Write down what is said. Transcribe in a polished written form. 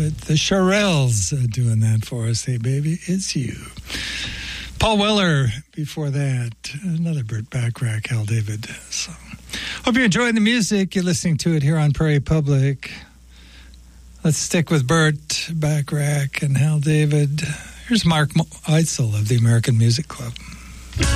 it. The Shirelles doing that for us. Hey, baby, it's you. Paul Weller before that. Another Burt Bacharach, Hal David song. Hope you're enjoying the music. You're listening to it here on Prairie Public. Let's stick with Burt Bacharach and Hal David. Here's Mark Eitzel of the American Music Club.